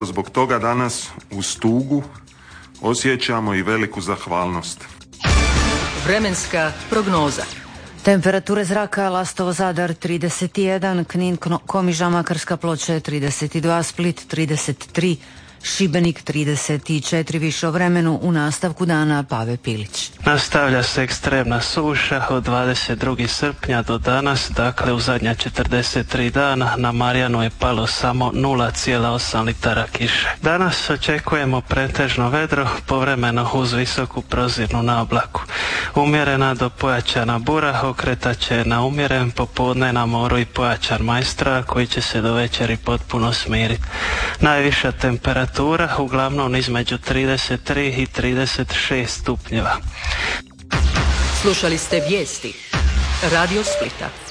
Zbog toga danas uz tugu osjećamo i veliku zahvalnost. Vremenska prognoza. Temperature zraka: Lastovo, Zadar 31, Knin, Komiža, Makarska, Ploče 32, Split 33, Šibenik 34. Više o vremenu u nastavku dana Pave Pilić. Nastavlja se ekstremna suša od 22. srpnja do danas, dakle u zadnja 43 dana na Marjanu je palo samo 0,8 litara kiše. Danas očekujemo pretežno vedro, povremeno uz visoku prozirnu naoblaku. Umjerena do pojačana bura okretat će na umjeren, popodne na moru i pojačan majstra koji će se do večeri potpuno smiriti. Najviša temperatura uglavnom između 33 i 36 stupnjeva. Slušali ste vijesti Radio Splita.